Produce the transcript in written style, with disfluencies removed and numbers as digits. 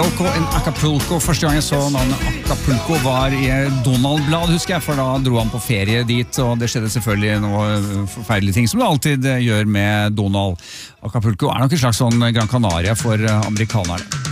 Loco in Acapulco. Første gang jeg så navnet Acapulco var i Donald-blad, husker jeg, for da dro han på ferie dit, og det skjedde selvfølgelig noe forferdelige ting, som det alltid gjør med Donald. Acapulco er nok en slags sånn Gran Canaria for amerikanerne.